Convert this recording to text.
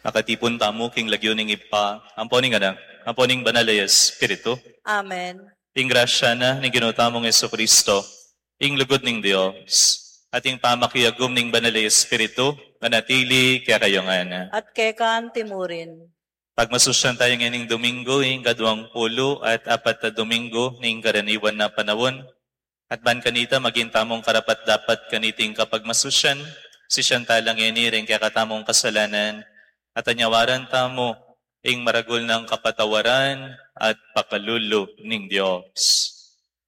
Nakatipon tamo king lagyoning ipa, amponing anak, amponing banal na Espiritu, Amen. ing grasya na ni ginutamong Yesu Kristo, ing lugod ning Dios, at ing pamakiyagum ning banal na Espiritu, manatili kaya kayo nga na. At kekan timurin. Pagmasusyan tayo ngayon Domingo, ing 20 at 4 na Domingo, ning karaniwan na panahon, at ban kanita maging tamong karapat dapat kaniting kapag masusyan, si Chantalang rin kaya katamong kasalanan, at anyawaran tamo, ing maragol ng kapatawaran at pakalulo ning Diyos.